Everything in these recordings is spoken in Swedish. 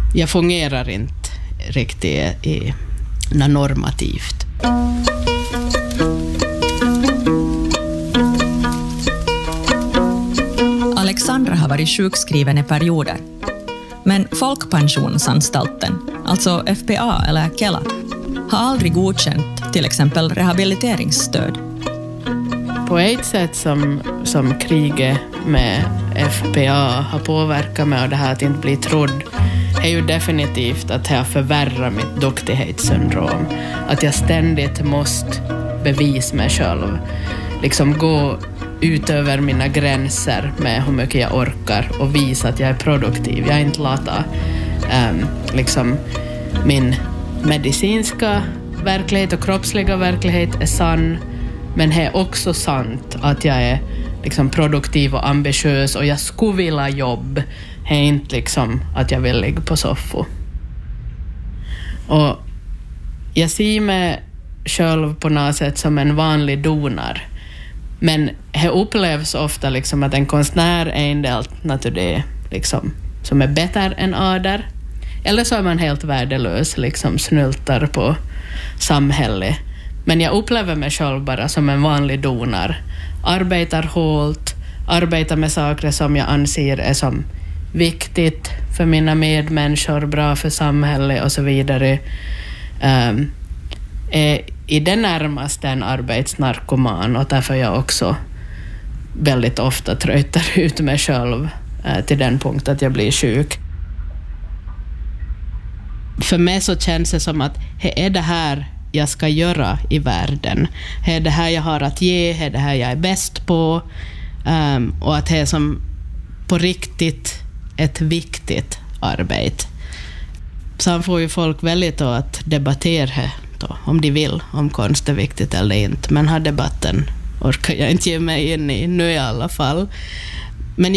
jag fungerar inte riktigt i normativt. Alexandra har varit sjukskriven i perioder. Men Folkpensionsanstalten, alltså FPA eller Kela, har aldrig godkänt till exempel rehabiliteringsstöd. På ett sätt som kriget med FPA har påverkat mig och det här att inte bli trodd är ju definitivt att jag förvärrar mitt duktighetssyndrom. Att jag ständigt måste bevisa mig själv. Liksom gå utöver mina gränser med hur mycket jag orkar och visa att jag är produktiv. Jag är inte lata. Liksom min medicinska verklighet och kroppsliga verklighet är sann, men det är också sant att jag är liksom produktiv och ambitiös och jag skulle vilja jobb. Det är inte liksom att jag vill ligga på soffan. Och jag ser mig själv på något sätt som en vanlig donar. Men det upplevs ofta liksom att en konstnär är en del naturligt liksom, som är bättre än ader. Eller så är man helt värdelös, liksom snultar på samhället. Men jag upplever mig själv bara som en vanlig donar. Arbetar hårt, arbetar med saker som jag anser är som viktigt för mina medmänniskor, bra för samhället och så vidare. Är i det närmaste en arbetsnarkoman och därför jag också väldigt ofta tröttar ut mig själv till den punkt att jag blir sjuk. För mig så känns det som att det är det här jag ska göra i världen. Det är det här jag har att ge, det är det här jag är bäst på. Och att det är som på riktigt ett viktigt arbete. Sen får ju folk välja då att debattera då, om de vill, om konst är viktigt eller inte. Men här debatten orkar jag inte ge mig in i nu i alla fall. Men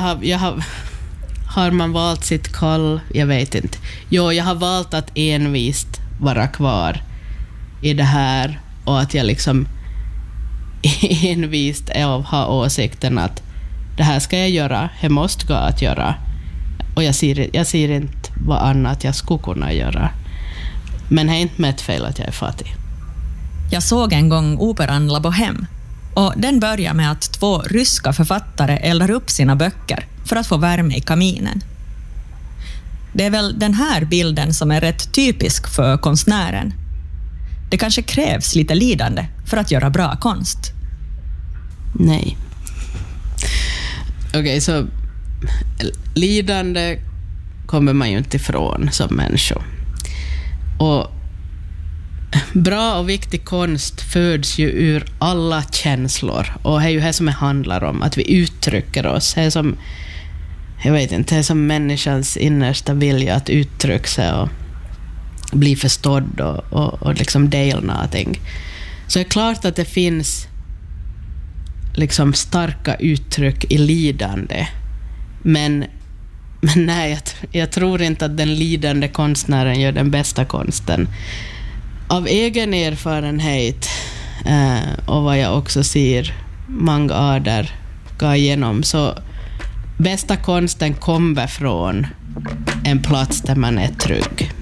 har man valt sitt kall? Jag vet inte. Jag har valt att envist vara kvar i det här och att jag liksom envist har åsikten att det här ska jag göra, det måste gå att göra. Och jag ser inte vad annat jag skulle kunna göra. Men det är inte mitt fel att jag är fattig. Jag såg en gång operan La Bohème och den börjar med att 2 ryska författare eldar upp sina böcker för att få värme i kaminen. Det är väl den här bilden som är rätt typisk för konstnären. Det kanske krävs lite lidande för att göra bra konst. Nej. Okej, så lidande kommer man ju inte ifrån som människa. Och bra och viktig konst föds ju ur alla känslor. Och det är ju det som det handlar om, att vi uttrycker oss. Det är som, jag vet inte, det är som människans innersta vilja att uttrycka sig och bli förstådd och liksom dela någonting. Så det är klart att det finns liksom starka uttryck i lidande. Men nej, jag tror inte att den lidande konstnären gör den bästa konsten. Av egen erfarenhet och vad jag också ser många ader gå igenom, så bästa konsten kommer från en plats där man är trygg.